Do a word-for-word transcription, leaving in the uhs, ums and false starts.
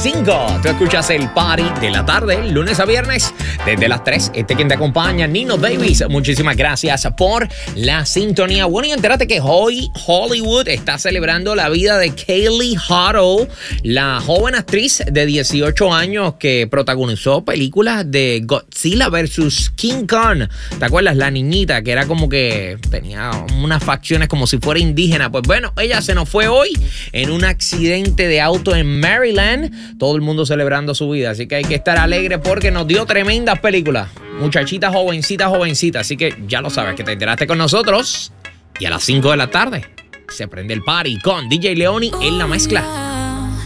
cinco. Tú escuchas el party de la tarde, lunes a viernes, desde las tres. Este quien te acompaña, Nino Davis. Muchísimas gracias por la sintonía. Bueno, y entérate que hoy Hollywood está celebrando la vida de Kaylee Hottle, la joven actriz de dieciocho años que protagonizó películas de Godzilla versus King Kong. ¿Te acuerdas? La niñita que era como que tenía unas facciones como si fuera indígena. Pues bueno, ella se nos fue hoy en un accidente de auto en Maryland. Todo el mundo celebrando su vida, así que hay que estar alegre porque nos dio tremendas películas. Muchachita jovencita, jovencita. Así que ya lo sabes, que te enteraste con nosotros. Y a las cinco de la tarde se prende el party con D J Leoni en la mezcla.